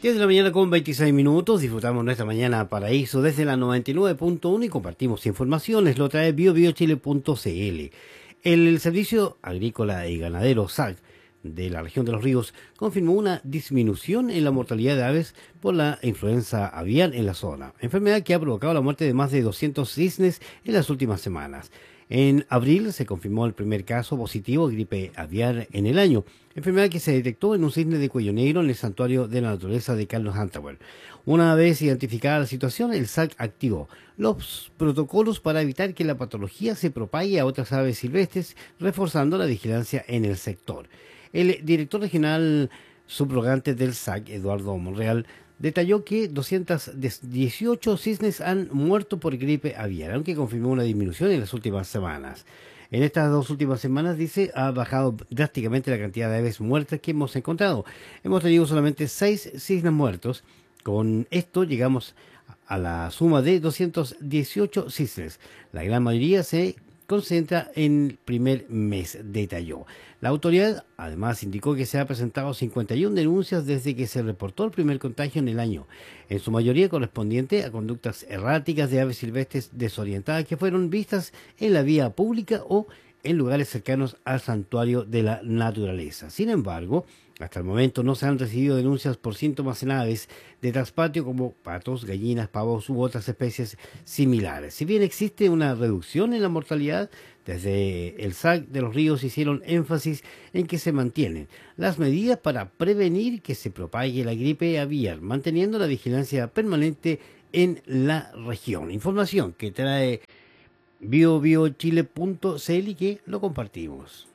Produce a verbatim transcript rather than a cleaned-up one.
diez de la mañana con veintiséis minutos, disfrutamos nuestra mañana paraíso desde la noventa y nueve punto uno y compartimos informaciones, lo trae bio bio chile punto c l. El Servicio Agrícola y Ganadero S A C de la región de Los Ríos confirmó una disminución en la mortalidad de aves por la influenza aviar en la zona, enfermedad que ha provocado la muerte de más de doscientos cisnes en las últimas semanas. En abril se confirmó el primer caso positivo de gripe aviar en el año, enfermedad que se detectó en un cisne de cuello negro en el santuario de la naturaleza de Carlos Huntawell. Una vez identificada la situación, el S A C activó los protocolos para evitar que la patología se propague a otras aves silvestres, reforzando la vigilancia en el sector. El director regional subrogante del S A C, Eduardo Monreal, detalló que doscientos dieciocho cisnes han muerto por gripe aviar, aunque confirmó una disminución en las últimas semanas. En estas dos últimas semanas, dice, ha bajado drásticamente la cantidad de aves muertas que hemos encontrado. Hemos tenido solamente seis cisnes muertos. Con esto llegamos a la suma de doscientos dieciocho cisnes. La gran mayoría se concentra en el primer mes, detalló. La autoridad además indicó que se han presentado cincuenta y una denuncias desde que se reportó el primer contagio en el año, en su mayoría correspondiente a conductas erráticas de aves silvestres desorientadas que fueron vistas en la vía pública o en lugares cercanos al santuario de la naturaleza. Sin embargo, hasta el momento no se han recibido denuncias por síntomas en aves de traspatio como patos, gallinas, pavos u otras especies similares. Si bien existe una reducción en la mortalidad, desde el S A C de Los Ríos hicieron énfasis en que se mantienen las medidas para prevenir que se propague la gripe aviar, manteniendo la vigilancia permanente en la región. Información que trae bio bio chile punto c l y que lo compartimos.